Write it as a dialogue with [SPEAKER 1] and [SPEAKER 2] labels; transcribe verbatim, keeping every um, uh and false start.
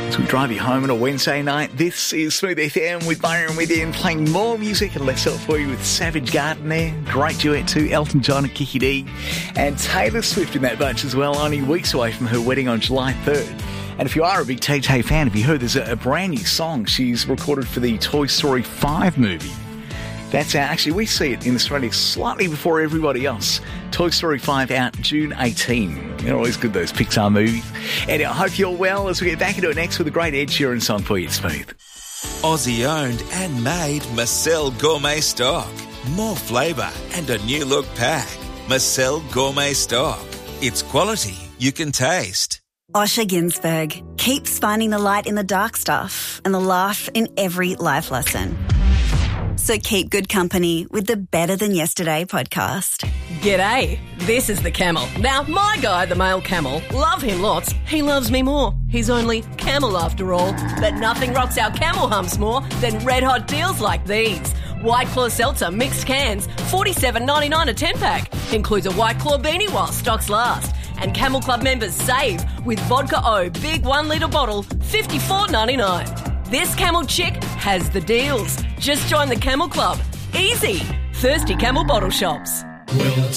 [SPEAKER 1] As we drive you home on a Wednesday night, this is Smooth F M with Byron Within, playing more music and less help for you with Savage Garden there. Great duet too, Elton John and Kiki D. And Taylor Swift in that bunch as well, only weeks away from her wedding on July third. And if you are a big Tay Tay fan, have you heard there's a, a brand new song she's recorded for the Toy Story five movie? That's out. Actually, we see it in Australia slightly before everybody else. Toy Story five out June eighteenth. They're always good, those Pixar movies. And I hope you're well as we get back into it next with a great Ed Sheeran song for you, Smooth.
[SPEAKER 2] Aussie owned and made Marcel Gourmet Stock. More flavour and a new look pack. Marcel Gourmet Stock. It's quality you can taste.
[SPEAKER 3] Osher Ginsberg keeps finding the light in the dark stuff and the laugh in every life lesson. So keep good company with the Better Than Yesterday podcast.
[SPEAKER 4] G'day, this is the camel. Now, my guy, the male camel, love him lots. He loves me more. He's only camel after all. But nothing rocks our camel humps more than red hot deals like these. White Claw Seltzer mixed cans, forty-seven ninety-nine a ten-pack. Includes a White Claw beanie while stocks last. And Camel Club members save with Vodka O big one litre bottle, fifty-four ninety-nine. This camel chick has the deals. Just join the Camel Club. Easy. Thirsty Camel Bottle Shops.
[SPEAKER 5] Well,